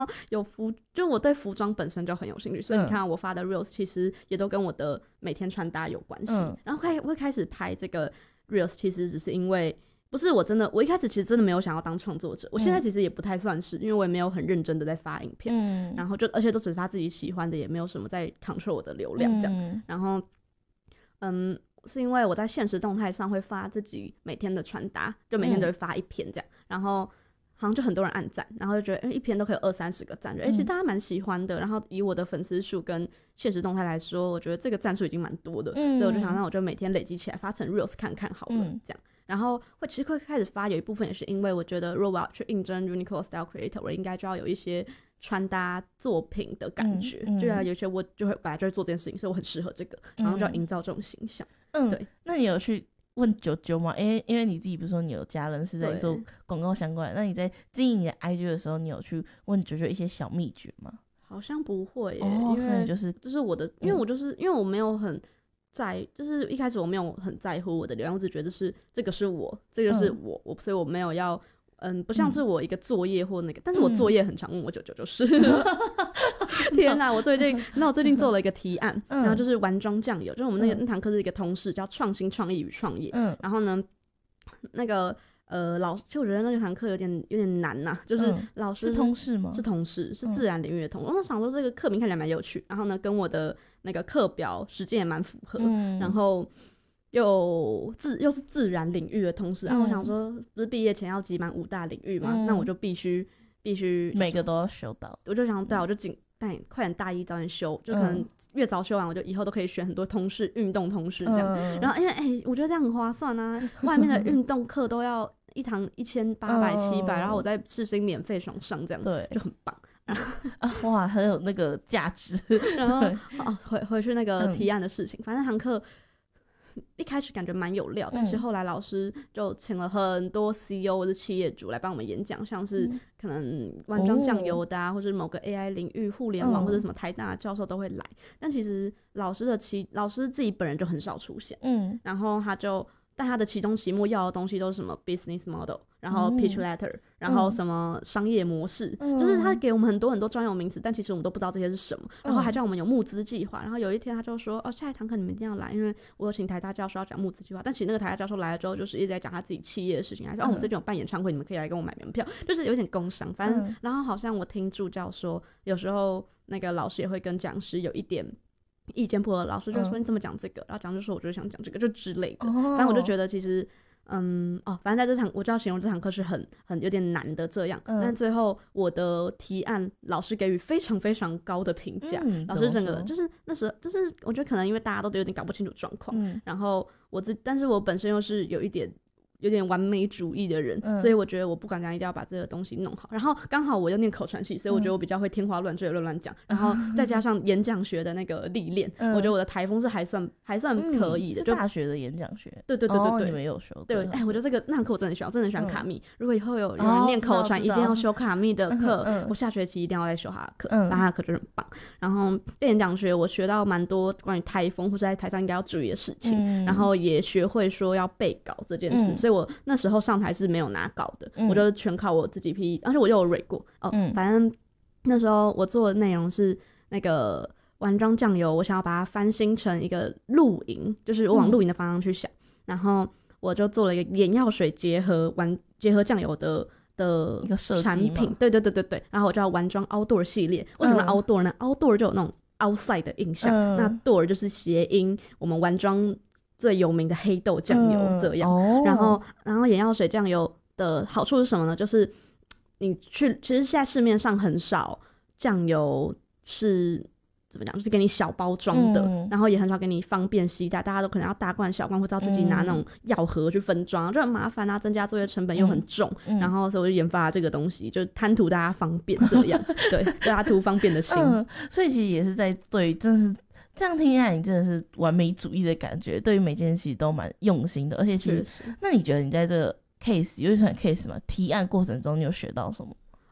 就我对服装本身就很有兴趣，所以你看我发的 reels 其实也都跟我的每天穿搭有关系。然后会开始拍这个 reels， 其实只是因为不是我一开始其实真的没有想要当创作者，我现在其实也不太算是，因为我也没有很认真的在发影片，然后而且都只发自己喜欢的，也没有什么在 control 我的流量这样。然后是因为我在现实动态上会发自己每天的穿搭，就每天都会发一篇这样，然后好像就很多人按赞，然后就觉得一篇都可以20-30个赞，其实大家蛮喜欢的。然后以我的粉丝数跟现实动态来说，我觉得这个赞数已经蛮多的，所以我就想让我就每天累积起来发成 reels 看看好了，这样。然后其实会开始发，有一部分也是因为我觉得，如果我要去应征 Uniqlo Style Creator， 我应该就要有一些穿搭作品的感觉，就有一些我就会本来就会做这件事情，所以我很适合这个，然后就要营造这种形象。对。 那你有去问啾啾吗？因为你自己不是说你有家人是在做广告相关的，那你在经营你的 IG 的时候，你有去问啾啾一些小秘诀吗？ 好像不会耶， 因为就是我的，因为我没有很就是一开始我没有很在乎我的流量，我只觉得这个是我，这个是我，所以我没有要不像是我一个作业或那个，但是我作业很常问我啾啾就是。天哪，我最近做了一个提案，然后就是玩妆酱油，就是我们那堂课是一个通识叫创新创意与创业，然后呢那个其实我觉得那堂课有点难呐，就是老师是通识吗？ 是通识，是自然领域的通识。我想说这个课名看起来蛮有趣，然后呢跟我的那个课表时间也蛮符合，然后又是自然领域的通识，然后我想说不是毕业前要集满5大领域嘛，那我就必须每个都要修到。 我就想对啊，我就快点大一早点修，就可能越早修完，我就以后都可以选很多通识，运动通识这样。然后因为我觉得这样很划算啊，外面的运动课都要一堂1800-700，然后我在世新免费爽上这样，对，就很棒。 哇，很有那个价值。 然后回去那个提案的事情，反正堂课一开始感觉蛮有料，但是后来老师就请了很多 CEO 或者企业主来帮我们演讲，像是可能玩妆酱油的或者某个 AI 领域、互联网或者什么台大的教授都会来，但其实老师自己本人就很少出现，然后但他的期中期末要的东西都是什么 business model， 然后 pitch letter，然后什么商业模式，就是他给我们很多很多专有名词，但其实我们都不知道这些是什么，然后还叫我们有募资计划，然后有一天他就说下一堂课你们一定要来，因为我有请台大教授要讲募资计划，但其实那个台大教授来了之后就是一直在讲他自己企业的事情，还说我们最近有办演唱会，你们可以来跟我买门票，就是有点工商，反正然后好像我听助教说有时候那个老师也会跟讲师有一点意见不合，老师就说你怎么讲这个，然后讲就说我就想讲这个就之类的，反正我就觉得其实反正在我就要形容这堂课是很有点难的这样，但最后我的提案老师给予非常非常高的评价，老师整个就是那时候就是我觉得可能因为大家都有点搞不清楚状况，然后但是我本身又是有点完美主义的人，所以我觉得我不管怎样一定要把这个东西弄好，然后刚好我又念口传系，所以我觉得我比较会天花乱坠乱讲，然后再加上演讲学的那个历练，我觉得我的台风是还算可以的， 是大学的演讲学， 对， 你们有修， 对，我觉得那堂课我真的很喜欢卡密，如果以后有人念口传一定要修卡密的课，我下学期一定要来修他的课，他的课就很棒。然后演讲学我学到蛮多关于台风或是在台上应该要注意的事情，然后也学会说要背稿这件事，所以我那时候上台是没有拿稿的，我就全靠我自己 PPT， 而且我又有 rate 过反正那时候我做的内容是那个玩妆酱油，我想要把它翻新成一个露营，就是我往露营的方向去想，然后我就做了一个眼药水结合酱油的一个产品，对，然后我叫玩妆 outdoor 系列。为什么 outdoor 呢？outdoor 就有那种 outside 的印象，那 door 就是谐音我们玩妆最有名的黑豆酱油这样，然后眼药水酱油的好处是什么呢？就是其实现在市面上很少酱油是怎么讲，就是给你小包装的，然后也很少给你方便携带，大家都可能要大罐小罐，或者要自己拿那种药盒去分装，就很麻烦啊，增加作业成本又很重，然后所以我就研发了这个东西，就贪图大家方便这样，对，大家图方便的心， 所以其实也是在对，真的是这样听起来，你真的是完美主义的感觉，对于每件事都蛮用心的，而且其实，那你觉得你在这个 case 有一场 case 嘛，提案过程中你有学到什么？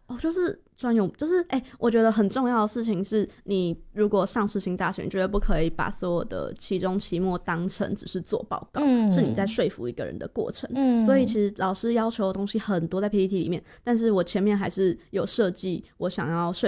就是专有，就是我觉得很重要的事情是，你如果上世新大学，你绝对不可以把所有的期中期末当成只是做报告，是你在说服一个人的过程。所以其实老师要求的东西很多在 PPT 里面，但是我前面还是有设计我想要说